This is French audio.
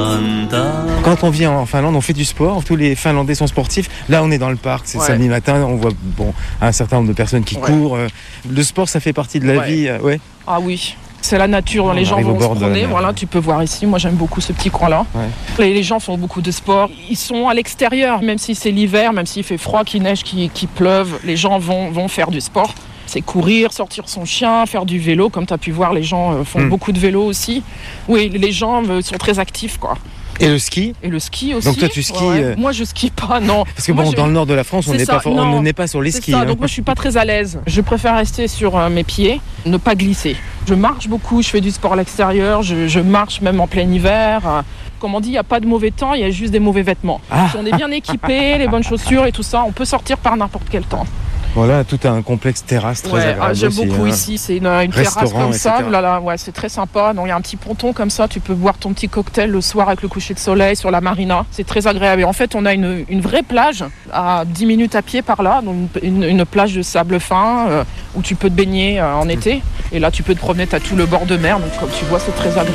Quand on vient en Finlande, on fait du sport. Tous les Finlandais sont sportifs. Là, on est dans le parc, c'est samedi matin. On voit un certain nombre de personnes qui courent. Le sport, ça fait partie de la vie. Ah oui. C'est la nature, les gens vont se promener, voilà, tu peux voir ici, moi j'aime beaucoup ce petit coin-là. Les gens font beaucoup de sport, ils sont à l'extérieur, même si c'est l'hiver, même s'il fait froid, qu'il neige, qu'il pleuve, les gens vont faire du sport. C'est courir, sortir son chien, faire du vélo, comme tu as pu voir, les gens font beaucoup de vélo aussi. Oui, les gens sont très actifs, quoi. Et le ski ? Et le ski aussi. Donc toi tu skis Moi je skie pas, non. Parce que dans le nord de la France, on n'est pas sur les skis. Donc moi je suis pas très à l'aise. Je préfère rester sur mes pieds, ne pas glisser. Je marche beaucoup, je fais du sport à l'extérieur, je marche même en plein hiver. Comme on dit, il n'y a pas de mauvais temps, il y a juste des mauvais vêtements. Si on est bien équipé, les bonnes chaussures et tout ça, on peut sortir par n'importe quel temps. Voilà, tout un complexe terrasse très agréable. J'aime beaucoup ici, c'est une terrasse comme ça, c'est très sympa. Donc il y a un petit ponton comme ça, tu peux boire ton petit cocktail le soir avec le coucher de soleil sur la marina. C'est très agréable. Et en fait, on a une vraie plage à 10 minutes à pied par là, donc une plage de sable fin où tu peux te baigner en été. Et là, tu peux te promener, tu as tout le bord de mer, donc comme tu vois, c'est très agréable.